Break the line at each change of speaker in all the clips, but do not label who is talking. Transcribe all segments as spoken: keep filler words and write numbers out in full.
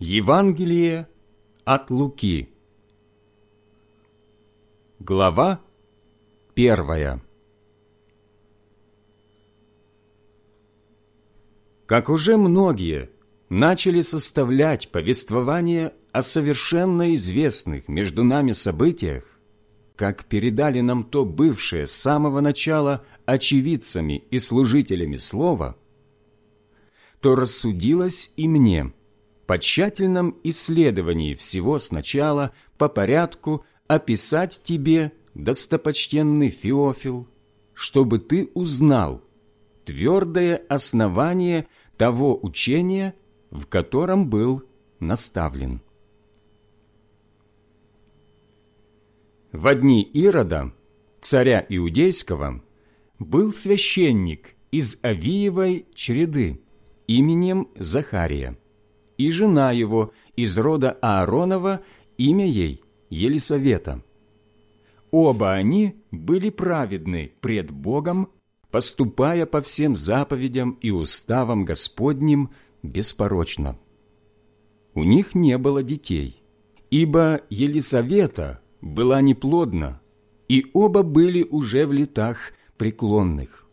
Евангелие от Луки. Глава первая. Как уже многие начали составлять повествование о совершенно известных между нами событиях, как передали нам то бывшие с самого начала очевидцами и служителями слова, то рассудилось и мне по тщательном исследовании всего сначала по порядку описать тебе, достопочтенный Феофил, чтобы ты узнал твердое основание того учения, в котором был наставлен. Во дни Ирода, царя Иудейского, был священник из Авиевой чреды именем Захария, и жена его из рода Ааронова, имя ей Елисавета. Оба они были праведны пред Богом, поступая по всем заповедям и уставам Господним беспорочно. У них не было детей, ибо Елисавета была неплодна, и оба были уже в летах преклонных.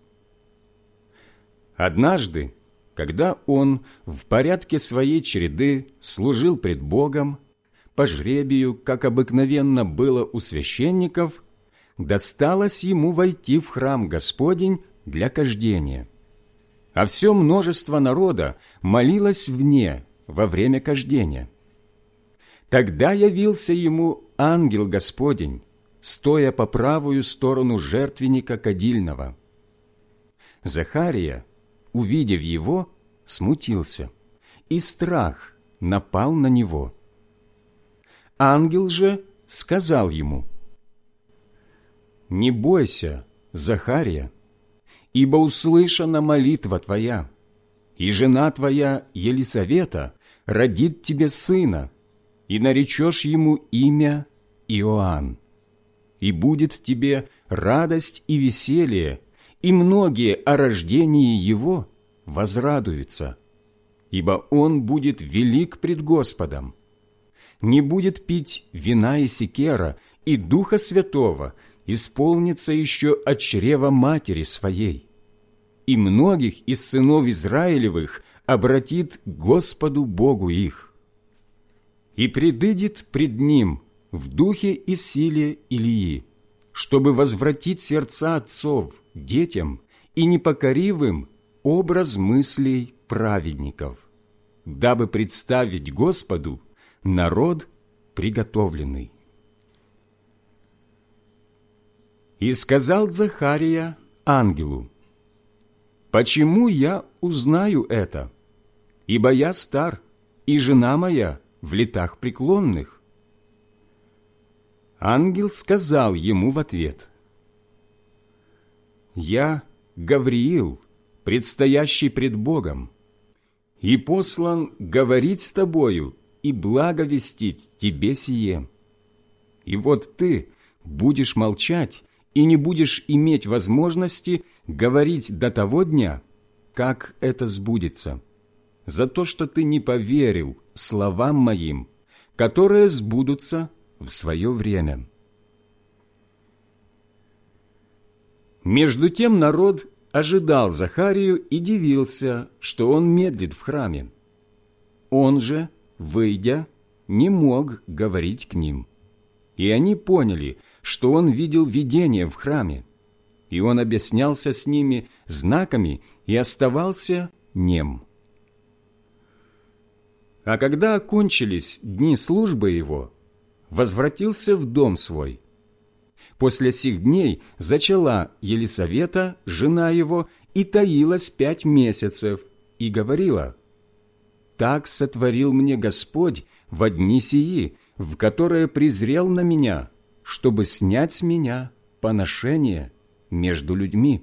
Однажды, когда он в порядке своей череды служил пред Богом, по жребию, как обыкновенно было у священников, досталось ему войти в храм Господень для кождения. А все множество народа молилось вне во время кождения. Тогда явился ему ангел Господень, стоя по правую сторону жертвенника кадильного. Захария, увидев его, смутился, и страх напал на него. Ангел же сказал ему: «Не бойся, Захария, ибо услышана молитва твоя, и жена твоя Елисавета родит тебе сына, и наречешь ему имя Иоанн. И будет тебе радость и веселье, и многие о рождении его возрадуются, ибо он будет велик пред Господом. Не будет пить вина и секера, и Духа Святого исполнится еще от чрева матери своей. И многих из сынов Израилевых обратит к Господу Богу их. И предыдет пред Ним в духе и силе Илии, чтобы возвратить сердца отцов детям и непокоривым образ мыслей праведников, дабы представить Господу народ приготовленный». И сказал Захария ангелу: «Почему я узнаю это? Ибо я стар, и жена моя в летах преклонных». Ангел сказал ему в ответ: «Я Гавриил, предстоящий пред Богом, и послан говорить с тобою и благовестить тебе сие. И вот ты будешь молчать и не будешь иметь возможности говорить до того дня, как это сбудется, за то, что ты не поверил словам моим, которые сбудутся в свое время». Между тем народ ожидал Захарию и дивился, что он медлит в храме. Он же, выйдя, не мог говорить к ним. И они поняли, что он видел видение в храме, и он объяснялся с ними знаками и оставался нем. А когда окончились дни службы его, возвратился в дом свой. После сих дней зачала Елисавета, жена его, и таилась пять месяцев, и говорила: «Так сотворил мне Господь во дни сии, в которые презрел на меня, чтобы снять с меня поношение между людьми».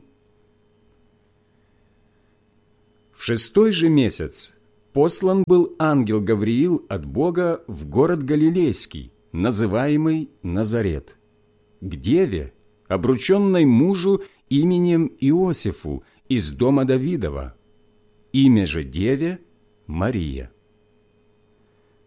В шестой же месяц послан был ангел Гавриил от Бога в город Галилейский, называемый Назарет, к деве, обрученной мужу именем Иосифу из дома Давидова, имя же деве Мария.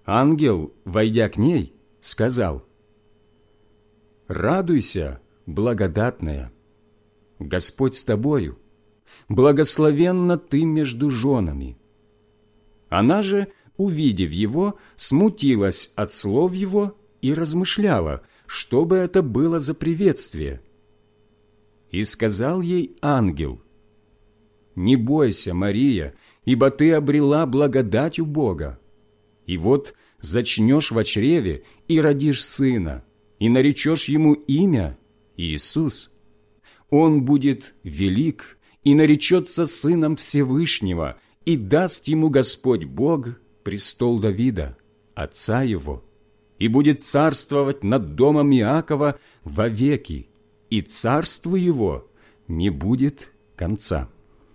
Ангел, войдя к ней, сказал: «Радуйся, благодатная, Господь с тобою, благословенна ты между женами». Она же, увидев его, смутилась от слов его и размышляла, что бы это было за приветствие. И сказал ей ангел: «Не бойся, Мария, ибо ты обрела благодать у Бога. И вот зачнешь во чреве и родишь сына, и наречешь ему имя Иисус. Он будет велик и наречется сыном Всевышнего, и даст ему Господь Бог престол Давида, отца его, и будет царствовать над домом Иакова вовеки, и царству его не будет конца».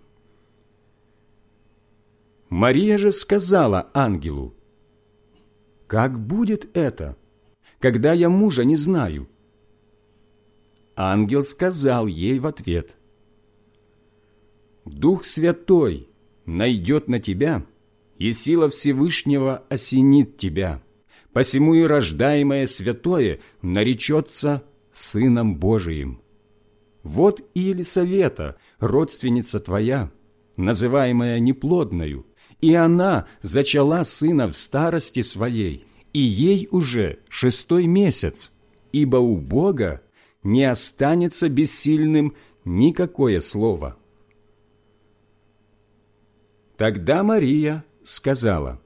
Мария же сказала ангелу: «Как будет это, когда я мужа не знаю?» Ангел сказал ей в ответ: «Дух Святой найдет на тебя, и сила Всевышнего осенит тебя, посему и рождаемое святое наречется Сыном Божиим. Вот и Елисавета, родственница твоя, называемая неплодною, и она зачала сына в старости своей, и ей уже шестой месяц, ибо у Бога не останется бессильным никакое слово». Тогда Мария сказала: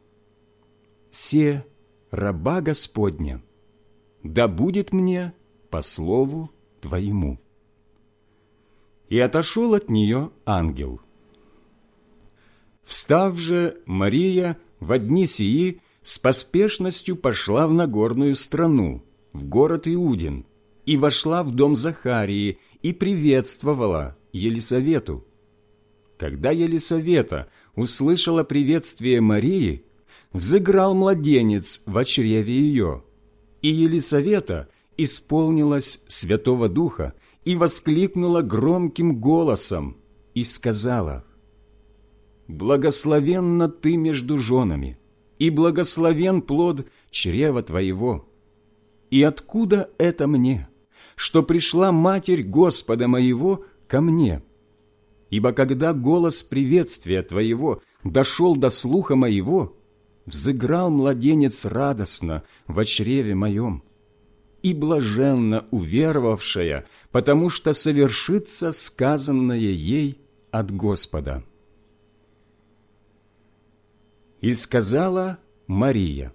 «Се раба Господня, да будет мне по слову Твоему». И отошел от нее ангел. Встав же, Мария во дни сии с поспешностью пошла в Нагорную страну, в город Иудин, и вошла в дом Захарии и приветствовала Елисавету. Когда Елисавета услышала приветствие Марии, взыграл младенец во чреве ее, и Елисавета исполнилась Святого Духа и воскликнула громким голосом и сказала: «Благословенна ты между женами, и благословен плод чрева твоего. И откуда это мне, что пришла Матерь Господа моего ко мне? Ибо когда голос приветствия твоего дошел до слуха моего, взыграл младенец радостно во чреве моем, и блаженна уверовавшая, потому что совершится сказанное ей от Господа». И сказала Мария: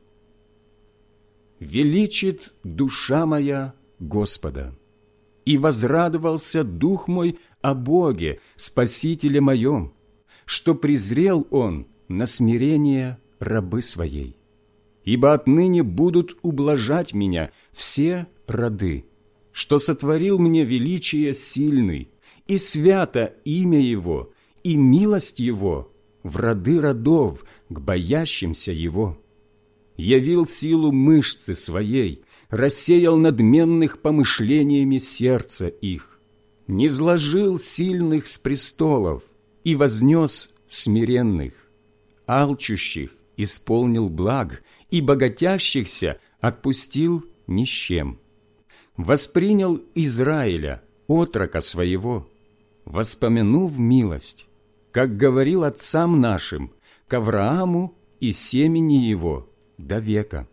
«Величит душа моя Господа, и возрадовался дух мой о Боге, Спасителе моем, что презрел Он на смирение рабы своей. Ибо отныне будут ублажать меня все роды, что сотворил мне величие сильный, и свято имя Его, и милость Его в роды родов к боящимся Его. Явил силу мышцы своей, рассеял надменных помышлениями сердца их, низложил сильных с престолов и вознес смиренных, алчущих исполнил благ, и богатящихся отпустил ни с чем. Воспринял Израиля, отрока своего, воспомянув милость, как говорил отцам нашим, к Аврааму и семени его до века».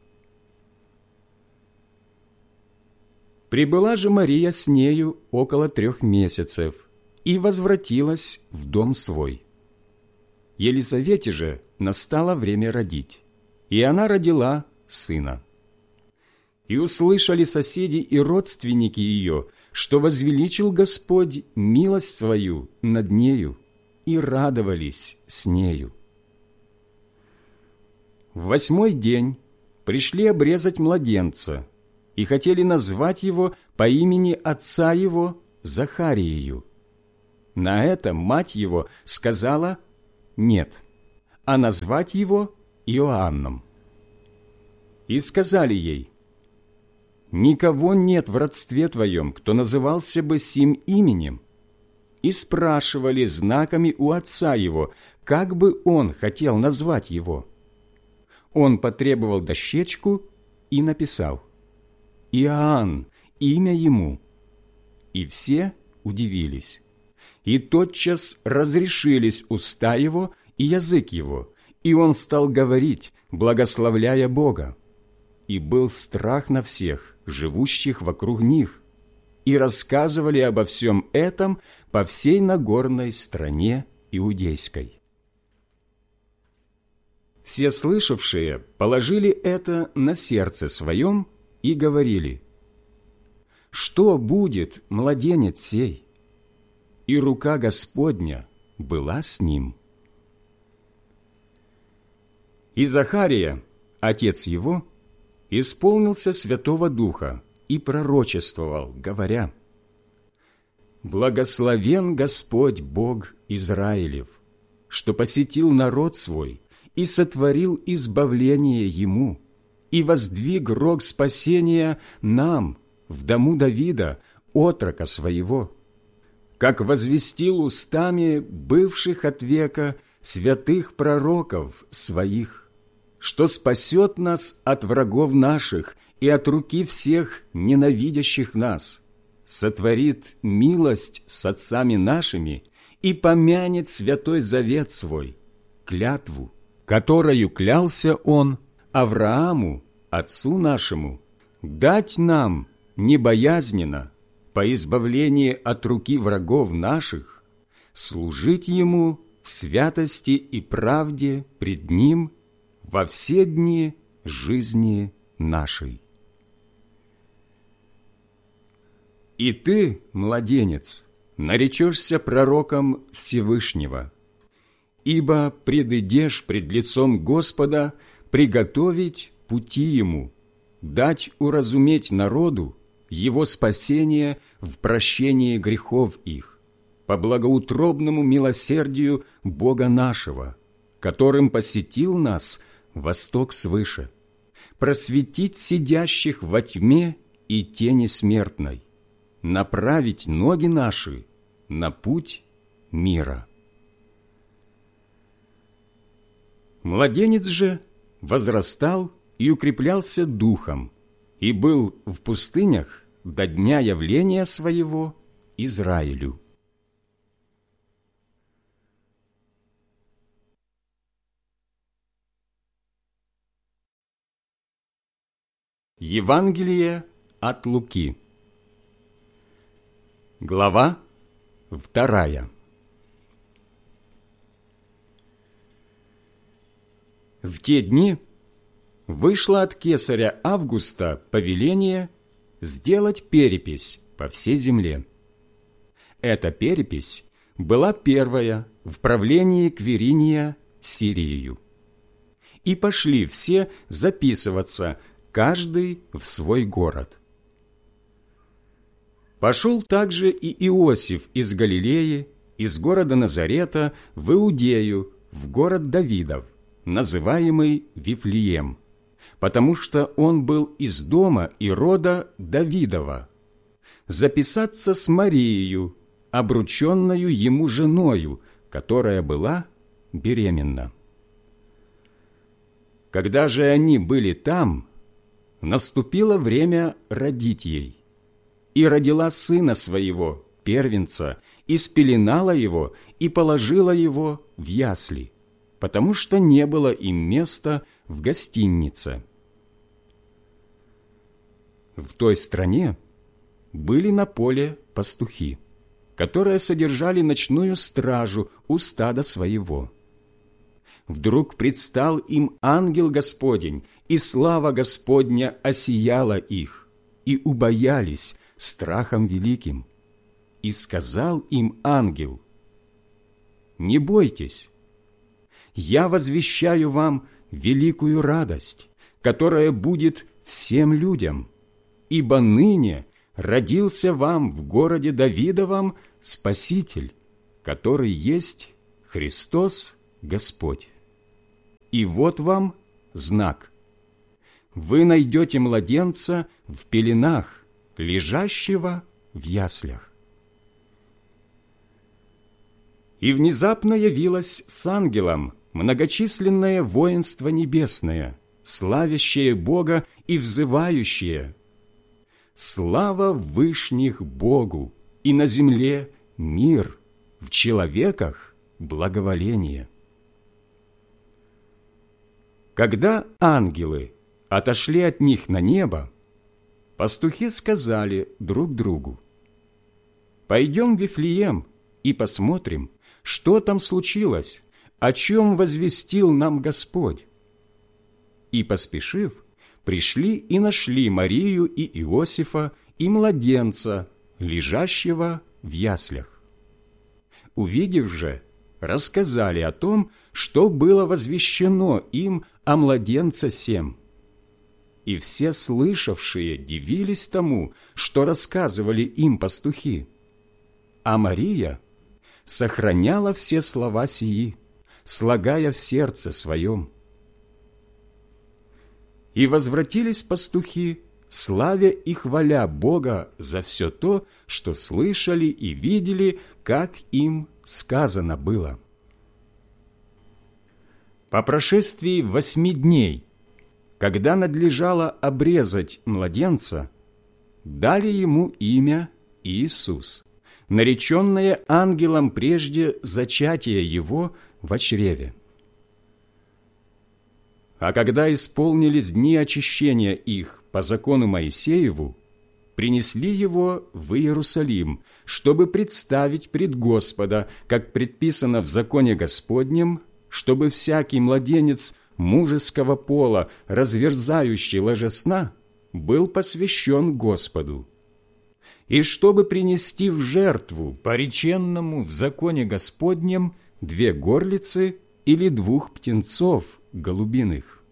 Прибыла же Мария с нею около трех месяцев и возвратилась в дом свой. Елисавете же настало время родить, и она родила сына. И услышали соседи и родственники ее, что возвеличил Господь милость свою над нею, и радовались с нею. В восьмой день пришли обрезать младенца и хотели назвать его по имени отца его Захариею. На это мать его сказала «нет», а назвать его Иоанном. И сказали ей: «Никого нет в родстве твоем, кто назывался бы сим именем». И спрашивали знаками у отца его, как бы он хотел назвать его. Он потребовал дощечку и написал: «Иоанн, имя ему». И все удивились. И тотчас разрешились уста его и язык его, и он стал говорить, благословляя Бога. И был страх на всех, живущих вокруг них, и рассказывали обо всем этом по всей Нагорной стране иудейской. Все слышавшие положили это на сердце своем и говорили: «Что будет младенец сей?» И рука Господня была с ним. И Захария, отец его, исполнился Святого Духа и пророчествовал, говоря: «Благословен Господь Бог Израилев, что посетил народ свой и сотворил избавление ему, и воздвиг рог спасения нам в дому Давида, отрока своего, как возвестил устами бывших от века святых пророков своих, что спасет нас от врагов наших и от руки всех ненавидящих нас, сотворит милость с отцами нашими и помянет святой завет свой, клятву, которою клялся он Аврааму, отцу нашему, дать нам небоязненно, по избавлении от руки врагов наших, служить Ему в святости и правде пред Ним во все дни жизни нашей. И ты, младенец, наречешься пророком Всевышнего, ибо предыдешь пред лицом Господа приготовить пути Ему, дать уразуметь народу Его спасение в прощении грехов их, по благоутробному милосердию Бога нашего, которым посетил нас восток свыше, просветить сидящих во тьме и тени смертной, направить ноги наши на путь мира. Младенец же возрастал и укреплялся духом, и был в пустынях до дня явления своего Израилю. Евангелие от Луки. Глава вторая. В те дни вышло от кесаря Августа повеление сделать перепись по всей земле. Эта перепись была первая в правлении Квириния Сириею. И пошли все записываться, каждый в свой город. Пошел также и Иосиф из Галилеи, из города Назарета, в Иудею, в город Давидов, называемый Вифлеем, потому что он был из дома и рода Давидова, записаться с Марией, обрученною ему женою, которая была беременна. Когда же они были там, наступило время родить ей, и родила сына своего, первенца, и спеленала его, и положила его в ясли, потому что не было им места в гостинице. В той стране были на поле пастухи, которые содержали ночную стражу у стада своего. Вдруг предстал им ангел Господень, и слава Господня осияла их, и убоялись страхом великим. И сказал им ангел: «Не бойтесь, я возвещаю вам великую радость, которая будет всем людям, ибо ныне родился вам в городе Давидовом Спаситель, который есть Христос Господь. И вот вам знак. Вы найдете младенца в пеленах, лежащего в яслях». И внезапно явилось с ангелом многочисленное воинство небесное, славящие Бога и взывающие: слава вышних Богу, и на земле мир, в человеках благоволение. Когда ангелы отошли от них на небо, пастухи сказали друг другу: «Пойдем в Вифлеем и посмотрим, что там случилось, о чем возвестил нам Господь». И, поспешив, пришли и нашли Марию и Иосифа и младенца, лежащего в яслях. Увидев же, рассказали о том, что было возвещено им о младенце сем. И все слышавшие дивились тому, что рассказывали им пастухи. А Мария сохраняла все слова сии, слагая в сердце своем. И возвратились пастухи, славя и хваля Бога за все то, что слышали и видели, как им сказано было. По прошествии восьми дней, когда надлежало обрезать младенца, дали ему имя Иисус, нареченное ангелом прежде зачатия его во чреве. А когда исполнились дни очищения их по закону Моисееву, принесли его в Иерусалим, чтобы представить пред Господа, как предписано в законе Господнем, чтобы всякий младенец мужеского пола, разверзающий ложесна, был посвящен Господу. И чтобы принести в жертву пореченному в законе Господнем две горлицы или двух птенцов голубиных.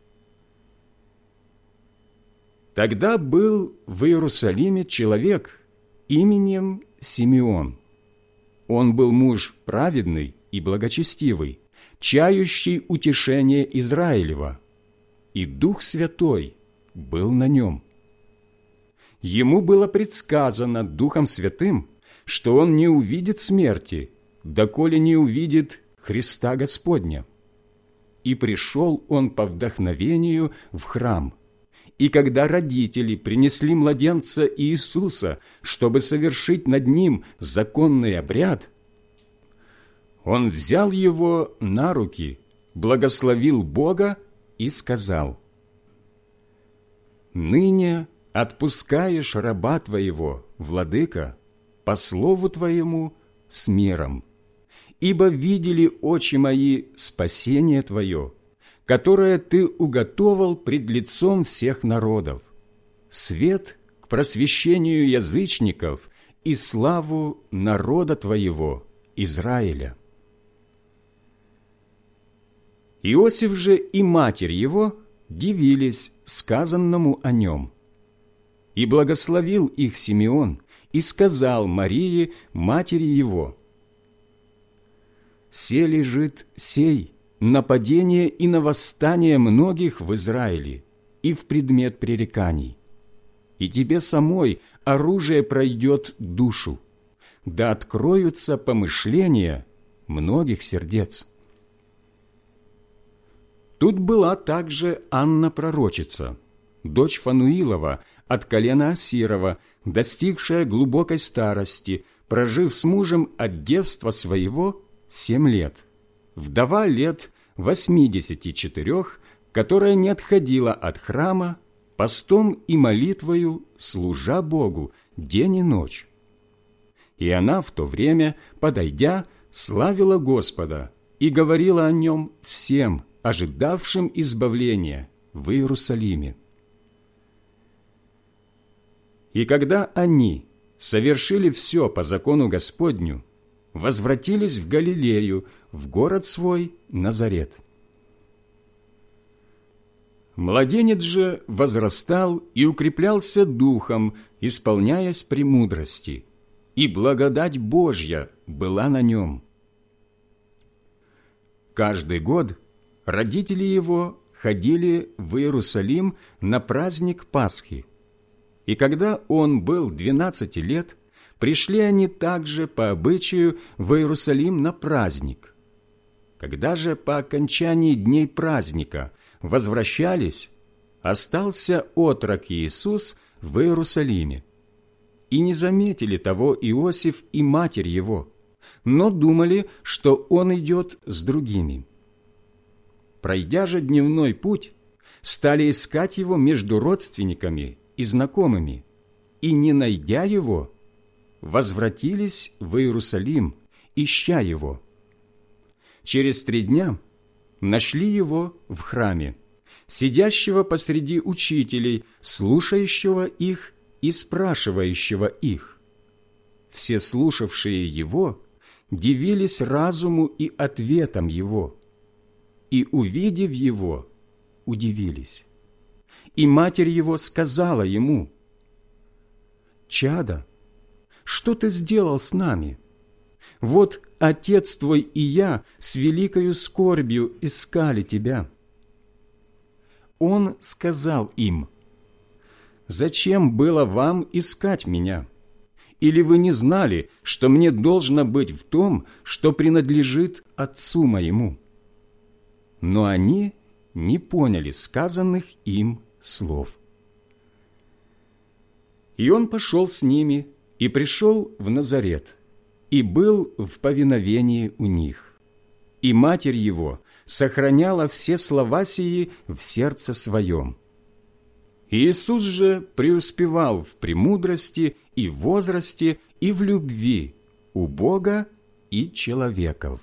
Тогда был в Иерусалиме человек именем Симеон. Он был муж праведный и благочестивый, чающий утешение Израилева, и Дух Святой был на нем. Ему было предсказано Духом Святым, что он не увидит смерти, доколе не увидит Христа Господня. И пришел он по вдохновению в храм. И когда родители принесли младенца Иисуса, чтобы совершить над ним законный обряд, он взял его на руки, благословил Бога и сказал: «Ныне отпускаешь раба Твоего, Владыка, по слову Твоему с миром, ибо видели очи мои спасение Твое, которое Ты уготовал пред лицом всех народов, свет к просвещению язычников и славу народа Твоего, Израиля». Иосиф же и матерь его дивились сказанному о нем. И благословил их Симеон, и сказал Марии, матери его: «Се лежит сей нападение и на восстание многих в Израиле и в предмет пререканий. И тебе самой оружие пройдет душу, да откроются помышления многих сердец». Тут была также Анна пророчица, дочь Фануилова от колена Асирова, достигшая глубокой старости, прожив с мужем от девства своего семь лет, вдова лет восьмидесяти четырех, которая не отходила от храма, постом и молитвою, служа Богу день и ночь. И она в то время, подойдя, славила Господа и говорила о Нем всем, ожидавшим избавления в Иерусалиме. И когда они совершили все по закону Господню, возвратились в Галилею, в город свой Назарет. Младенец же возрастал и укреплялся духом, исполняясь премудрости, и благодать Божья была на нем. Каждый год родители его ходили в Иерусалим на праздник Пасхи, и когда он был двенадцати лет, пришли они также по обычаю в Иерусалим на праздник. Когда же по окончании дней праздника возвращались, остался отрок Иисус в Иерусалиме. И не заметили того Иосиф и матерь его, но думали, что он идет с другими. Пройдя же дневной путь, стали искать его между родственниками и знакомыми, и, не найдя его, возвратились в Иерусалим, ища его. Через три дня нашли его в храме, сидящего посреди учителей, слушающего их и спрашивающего их. Все слушавшие его дивились разуму и ответам его, и, увидев его, удивились. И матерь его сказала ему: «Чадо, что ты сделал с нами? Вот отец твой и я с великою скорбью искали тебя». Он сказал им: «Зачем было вам искать меня? Или вы не знали, что мне должно быть в том, что принадлежит отцу моему?» Но они не поняли сказанных им слов. И он пошел с ними и пришел в Назарет, и был в повиновении у них. И матерь его сохраняла все слова сии в сердце своем. Иисус же преуспевал в премудрости и в возрасте и в любви у Бога и человеков.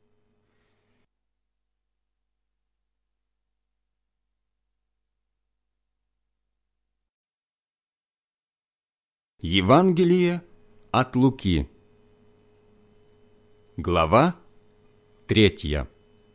Евангелие от Луки. Глава третья.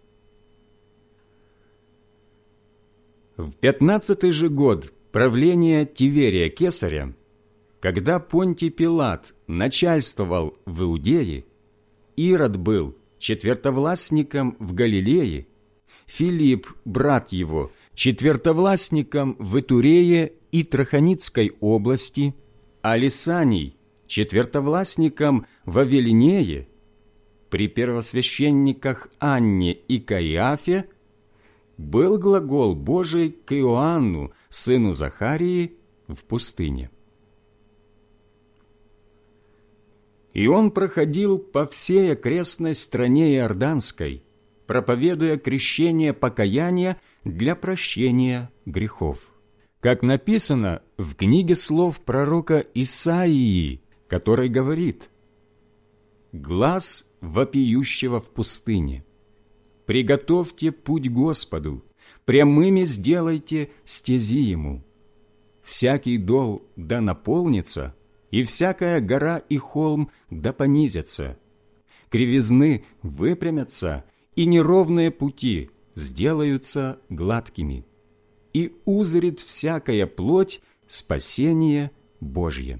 В пятнадцатый же год правления Тиверия Кесаря, когда Понтий Пилат начальствовал в Иудее, Ирод был четвертовластником в Галилее, Филипп, брат его, четвертовластником в Итурее и Трахоницкой области, а Лисаний четвертовластником в Авелинее, при первосвященниках Анне и Каиафе, был глагол Божий к Иоанну, сыну Захарии, в пустыне. И он проходил по всей окрестной стране Иорданской, проповедуя крещение покаяния для прощения грехов. Как написано в книге слов пророка Исаии, который говорит: «Глас вопиющего в пустыне, приготовьте путь Господу, прямыми сделайте стези Ему. Всякий дол да наполнится, и всякая гора и холм да понизятся. Кривизны выпрямятся, и неровные пути сделаются гладкими. И узрит всякая плоть спасение Божье».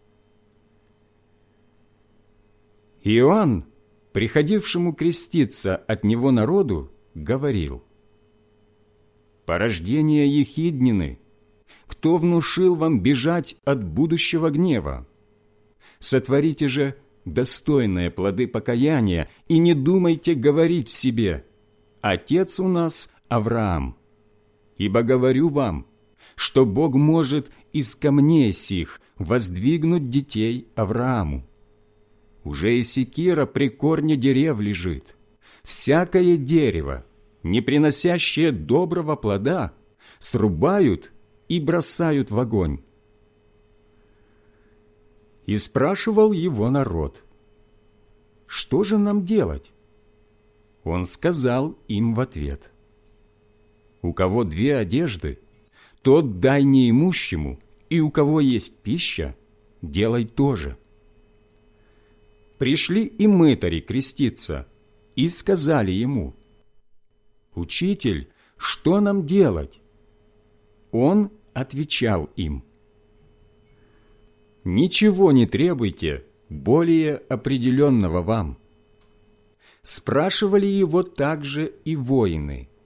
Иоанн, приходившему креститься от него народу, говорил: «Порождение ехиднины, кто внушил вам бежать от будущего гнева? Сотворите же достойные плоды покаяния и не думайте говорить в себе: Отец у нас Авраам. Ибо говорю вам, что Бог может из камней сих воздвигнуть детей Аврааму. Уже и секира при корне дерев лежит. Всякое дерево, не приносящее доброго плода, срубают и бросают в огонь». И спрашивал его народ: «Что же нам делать?» Он сказал им в ответ: «У кого две одежды, тот дай неимущему, и у кого есть пища, делай то же». Пришли и мытари креститься, и сказали ему: «Учитель, что нам делать?» Он отвечал им: «Ничего не требуйте более определенного вам». Спрашивали его также и воины,